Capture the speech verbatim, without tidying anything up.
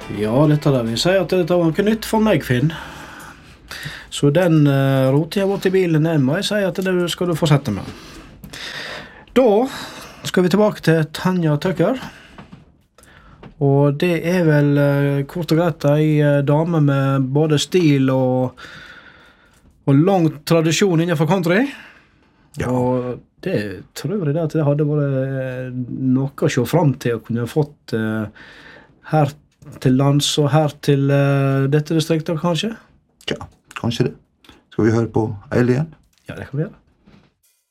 Ja, dette der vil si at dette var noe nytt for meg, Finn. Så den uh, roten jeg har vært i bilen, den må jeg si at det skal du fortsette med. Da skal vi tilbake til Tanja Tucker. Og det er vel uh, kort og greit en uh, dame med både stil og, og lang tradisjon innenfor country. Ja. Og det tror jeg det at det hadde vært noe å se frem til å kunne fått uh, her til lands og her til uh, dette distriktet, kanskje? Ja, kanskje det. Skal vi høre på Alien? Ja, det kan vi gjøre.